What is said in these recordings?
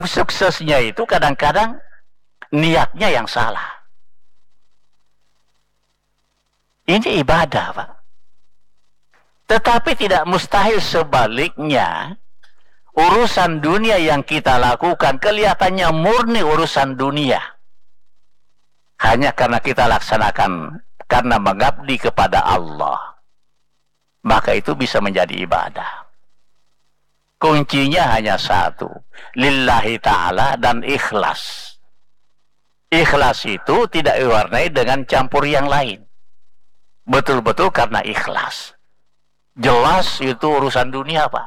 suksesnya itu kadang-kadang niatnya yang salah. Ini ibadah, Pak. Tetapi tidak mustahil sebaliknya, urusan dunia yang kita lakukan kelihatannya murni urusan dunia. Hanya karena kita laksanakan karena mengabdi kepada Allah, maka itu bisa menjadi ibadah. Kuncinya hanya satu, lillahi ta'ala dan ikhlas. Ikhlas itu tidak diwarnai dengan campur yang lain. Betul-betul karena ikhlas. Jelas itu urusan dunia, Pak.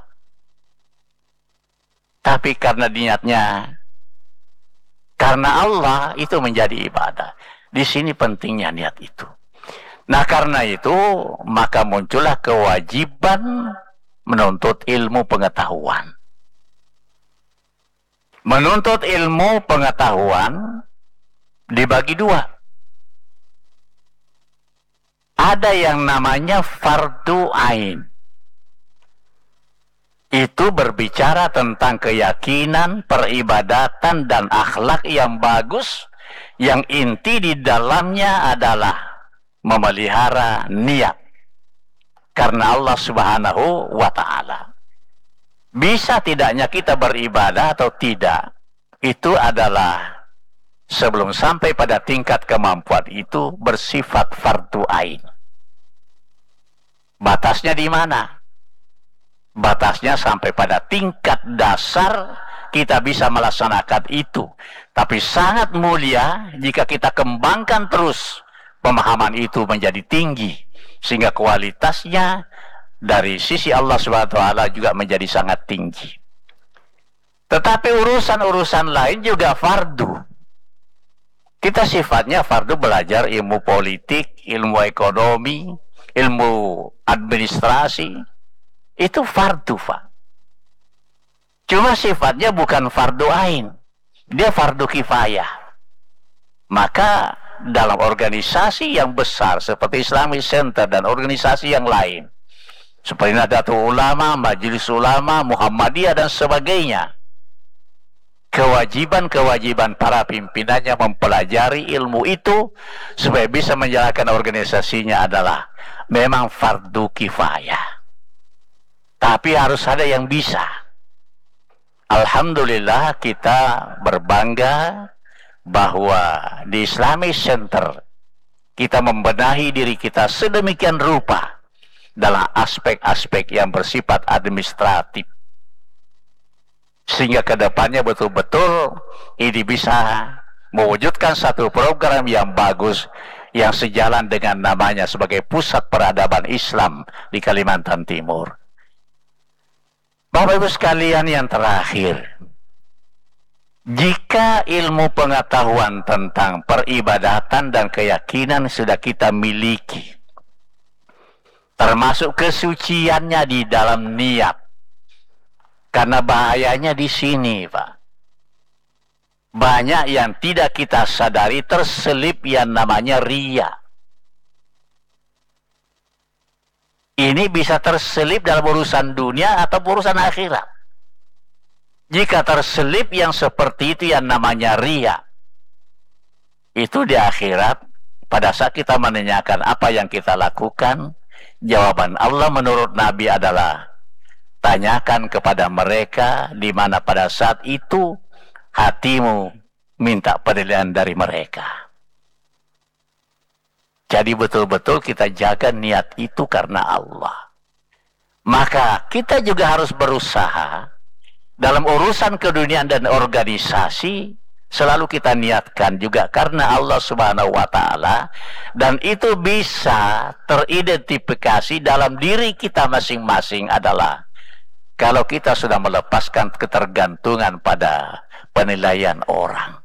Tapi karena niatnya, karena Allah, itu menjadi ibadah. Di sini pentingnya niat itu. Nah, karena itu, maka muncullah kewajiban menuntut ilmu pengetahuan. Menuntut ilmu pengetahuan dibagi dua. Ada yang namanya fardu ain. Itu berbicara tentang keyakinan, peribadatan, dan akhlak yang bagus, yang inti di dalamnya adalah memelihara niat karena Allah Subhanahu wa ta'ala. Bisa tidaknya kita beribadah atau tidak, itu adalah sebelum sampai pada tingkat kemampuan itu bersifat fardu ain. Batasnya di mana? Batasnya sampai pada tingkat dasar kita bisa melaksanakan itu. Tapi sangat mulia jika kita kembangkan terus pemahaman itu menjadi tinggi, sehingga kualitasnya dari sisi Allah SWT juga menjadi sangat tinggi. Tetapi urusan-urusan lain juga fardu. Kita sifatnya fardu belajar ilmu politik, ilmu ekonomi, ilmu administrasi. Itu fardu, Pak. Cuma sifatnya bukan fardu ain. Dia fardu kifayah. Maka dalam organisasi yang besar seperti Islamic Center dan organisasi yang lain, seperti Nahdlatul Ulama, Majelis Ulama, Muhammadiyah dan sebagainya, kewajiban-kewajiban para pimpinannya mempelajari ilmu itu supaya bisa menjalankan organisasinya adalah memang fardu kifayah. Tapi harus ada yang bisa. Alhamdulillah kita berbangga bahwa di Islamic Center kita membenahi diri kita sedemikian rupa dalam aspek-aspek yang bersifat administratif, sehingga kedepannya betul-betul ini bisa mewujudkan satu program yang bagus yang sejalan dengan namanya sebagai pusat peradaban Islam di Kalimantan Timur. Bapak Ibu sekalian, yang terakhir, jika ilmu pengetahuan tentang peribadatan dan keyakinan sudah kita miliki, termasuk kesuciannya di dalam niat, karena bahayanya di sini, Pak. Banyak yang tidak kita sadari terselip yang namanya riya. Ini bisa terselip dalam urusan dunia atau urusan akhirat. Jika terselip yang seperti itu yang namanya riya, itu di akhirat, pada saat kita menanyakan apa yang kita lakukan, jawaban Allah menurut Nabi adalah, tanyakan kepada mereka di mana pada saat itu hatimu minta penilaian dari mereka. Jadi betul-betul kita jaga niat itu karena Allah. Maka kita juga harus berusaha dalam urusan keduniaan dan organisasi, selalu kita niatkan juga karena Allah Subhanahu wa ta'ala, dan itu bisa teridentifikasi dalam diri kita masing-masing adalah kalau kita sudah melepaskan ketergantungan pada penilaian orang.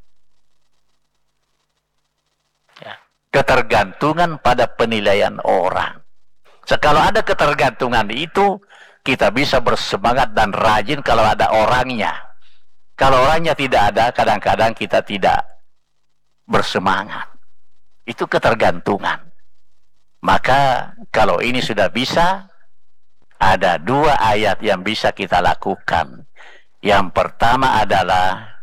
Ketergantungan pada penilaian orang. Kalau ada ketergantungan itu, kita bisa bersemangat dan rajin kalau ada orangnya. Kalau orangnya tidak ada, kadang-kadang kita tidak bersemangat. Itu ketergantungan. Maka kalau ini sudah bisa, ada dua ayat yang bisa kita lakukan. Yang pertama adalah